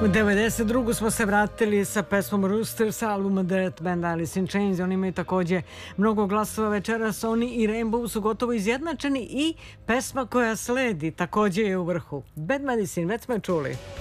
U 92. smo se vratili sa pesmom Rooster sa albuma Death Band Alice in Chains. Oni imaju takođe mnogo glasova večeras. Oni i Rainbow su gotovo izjednačeni i pesma koja sledi takođe je u vrhu. Bad Medicine, već smo je čuli.